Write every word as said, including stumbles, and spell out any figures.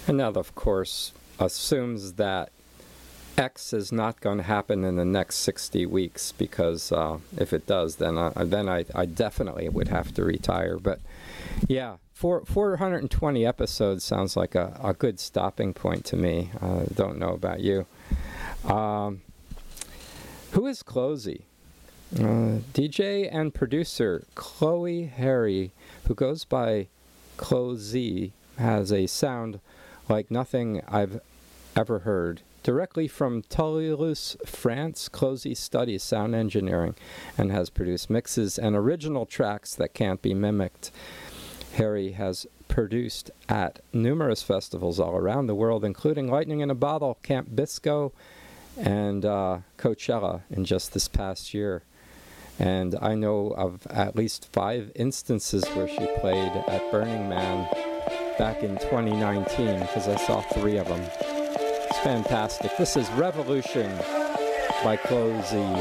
And that, of course, assumes that X is not going to happen in the next sixty weeks, because uh, if it does, then I, then I, I definitely would have to retire. But yeah, four, four hundred twenty episodes sounds like a, a good stopping point to me. I uh, don't know about you. Um, who is Closey? Uh, D J and producer Chloe Harry, who goes by Closey, has a sound like nothing I've ever heard. Directly from Toulouse, France, Closey studies sound engineering and has produced mixes and original tracks that can't be mimicked. Harry has produced at numerous festivals all around the world, including Lightning in a Bottle, Camp Bisco, and uh, Coachella in just this past year. And I know of at least five instances where she played at Burning Man back in twenty nineteen, because I saw three of them. It's fantastic. This is Revolution by Closey.